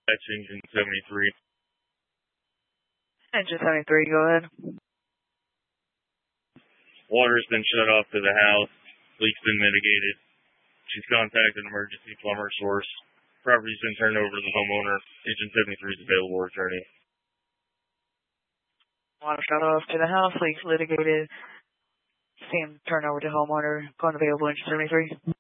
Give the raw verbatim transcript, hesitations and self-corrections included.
That's engine seventy-three. Engine seventy-three, go ahead. Water's been shut off to the house. Leak's been mitigated. She's contacted an emergency plumber source. Property's been turned over to the homeowner. Engine seventy-three is available, attorney. Water shut off to the house, leaks litigated. Same turn over to homeowner, phone available, engine seventy-three.